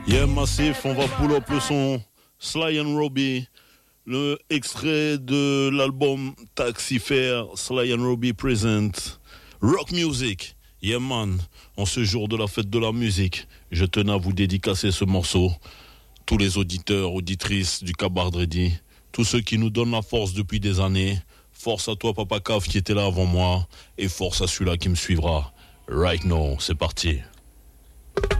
Yeah, massif, on va pull up le son Sly and Robbie, le extrait de l'album Taxifair, Sly and Robbie present Rock Music. Yeah man, en ce jour de la fête de la musique, je tenais à vous dédicacer ce morceau. Tous les auditeurs, auditrices du Cabardredi, tous ceux qui nous donnent la force depuis des années. Force à toi Papa Caf qui était là avant moi et force à celui-là qui me suivra. Right now, c'est parti.